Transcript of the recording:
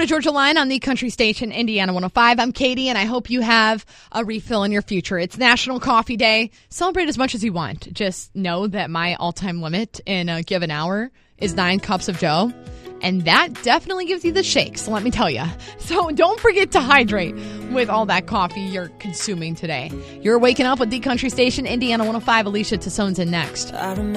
to Georgia Line on the Country Station, Indiana 105. I'm Katie, and I hope you have a refill in your future. It's National Coffee Day. Celebrate as much as you want. Just know that my all-time limit in a given hour is 9 cups of Joe, and that definitely gives you the shakes, let me tell you. So don't forget to hydrate with all that coffee you're consuming today. You're waking up with the Country Station, Indiana 105. Alicia Tassone's in next.